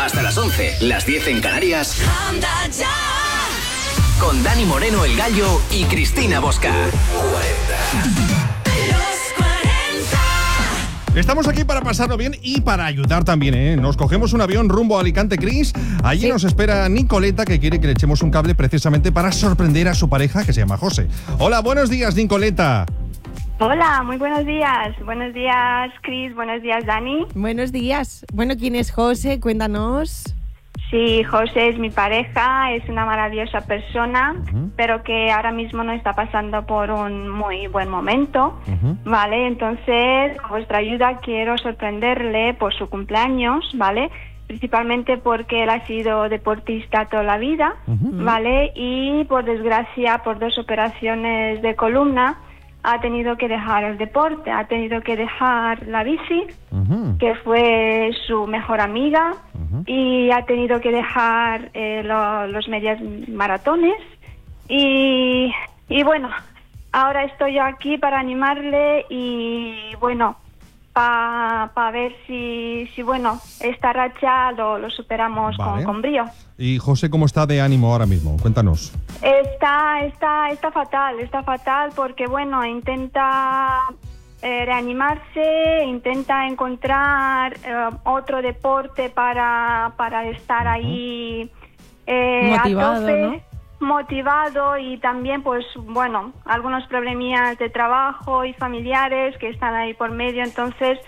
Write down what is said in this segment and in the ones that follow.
Hasta las 11, las 10 en Canarias. Anda ya. Con Dani Moreno, el Gallo, y Cristina Bosca. 40. Estamos aquí para pasarlo bien y para ayudar también, ¿eh? Nos cogemos un avión rumbo a Alicante, Cris. Allí nos espera Nicoleta, que quiere que le echemos un cable precisamente para sorprender a su pareja, que se llama José. Hola, buenos días, Nicoleta. Hola, muy buenos días. Buenos días, Cris. Buenos días, Dani. Buenos días. Bueno, ¿quién es José? Cuéntanos. Sí, José es mi pareja, es una maravillosa persona, pero que ahora mismo no está pasando por un muy buen momento, ¿vale? Entonces, con vuestra ayuda quiero sorprenderle por su cumpleaños, ¿vale? Principalmente porque él ha sido deportista toda la vida, ¿vale? Y por desgracia, por 2 operaciones de columna, ha tenido que dejar el deporte, ha tenido que dejar la bici, que fue su mejor amiga, y ha tenido que dejar los medias maratones. Y bueno, ahora estoy yo aquí para animarle y bueno, para ver si bueno, esta racha lo superamos con brío. ¿Y José cómo está de ánimo ahora mismo? Cuéntanos. Está fatal porque bueno, intenta reanimarse, intenta encontrar otro deporte para estar ahí motivado, a tope, ¿no? motivado, y también pues bueno, algunos problemillas de trabajo y familiares que están ahí por medio. Entonces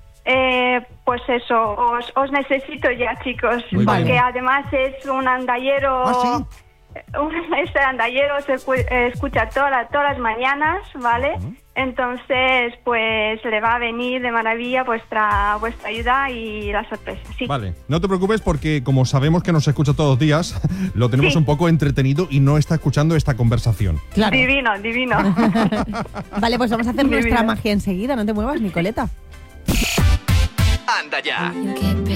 pues eso, os necesito ya, chicos. Muy porque bien. además es un andallero. ¿Ah, sí? Este andallero se escucha todas las mañanas, ¿vale? Entonces, pues le va a venir de maravilla vuestra ayuda y la sorpresa, sí. Vale, no te preocupes porque como sabemos que nos escucha todos los días, lo tenemos un poco entretenido y no está escuchando esta conversación. Claro. Divino. Vale, pues vamos a hacer nuestra Divino. magia enseguida. No te muevas, Nicoleta. Anda ya.